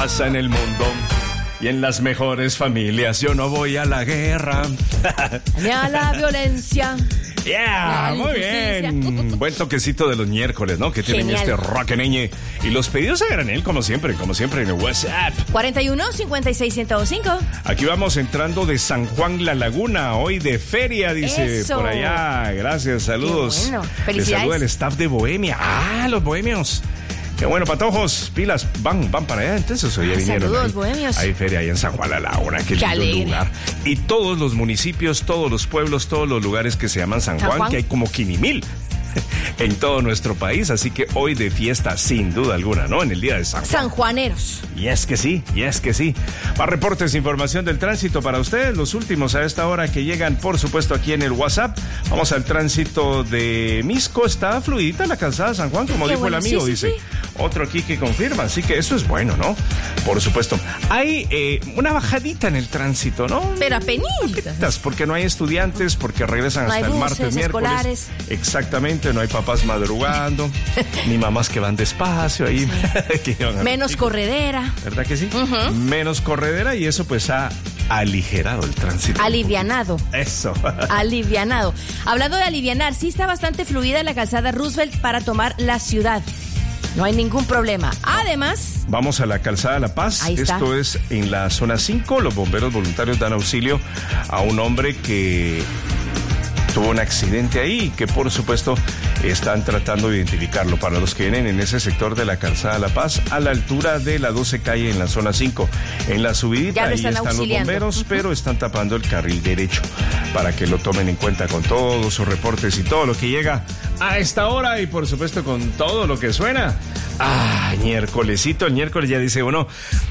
pasa en el mundo y en las mejores familias. Yo no voy a la guerra ni a la violencia. Yeah, muy bien. Buen toquecito de los miércoles, ¿no? Que tienen este rock'n'eñe. Y los pedidos a granel, como siempre en el WhatsApp. 41-56-105. Aquí vamos entrando de San Juan La Laguna, hoy de feria, dice Eso. por allá. Gracias, saludos. Qué bueno. Les Felicidades. saluda el staff de Bohemia. Ah, los bohemios. Qué bueno, patojos, pilas, van para allá. Entonces hoy ya vinieron. Saludos, bohemios. Hay feria ahí en San Juan La Laguna, qué lindo alegre. lugar. Y todos los municipios, todos los pueblos, todos los lugares que se llaman San Juan, que hay como 15,000 en todo nuestro país. Así que hoy de fiesta, sin duda alguna, ¿no? En el día de San Juan. Sanjuaneros. Y es que sí. Para reportes, información del tránsito para ustedes, los últimos a esta hora que llegan, por supuesto, aquí en el WhatsApp. Vamos al tránsito de Misco. Está fluidita la calzada San Juan, como Qué dijo bueno, el amigo, sí. dice. Otro aquí que confirma, así que eso es bueno, ¿no? Por supuesto. Hay una bajadita en el tránsito, ¿no? Pero apenitas. Porque no hay estudiantes, porque regresan No hay hasta el buses martes, miércoles. escolares. Exactamente, no hay papás madrugando, ni mamás que van despacio ahí. Que van a Menos corredera. ¿Verdad que sí? Menos corredera y eso pues ha aligerado el tránsito. Alivianado. Eso. Alivianado. Hablando de alivianar, sí está bastante fluida la calzada Roosevelt para tomar la ciudad. No hay ningún problema. Además, vamos a la calzada La Paz. Ahí está. Esto es en la zona 5. Los bomberos voluntarios dan auxilio a un hombre que tuvo un accidente ahí, que por supuesto están tratando de identificarlo. Para los que vienen en ese sector de la calzada La Paz, a la altura de la 12 calle en la zona 5, en la subidita, Ya lo ahí están están los auxiliando. bomberos, pero están tapando el carril derecho para que lo tomen en cuenta con todos sus reportes y todo lo que llega a esta hora y por supuesto con todo lo que suena. Miércolesito, el miércoles ya dice uno,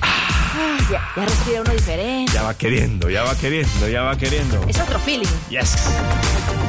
ya respira uno diferente. ya va queriendo. Es otro feeling. Yes.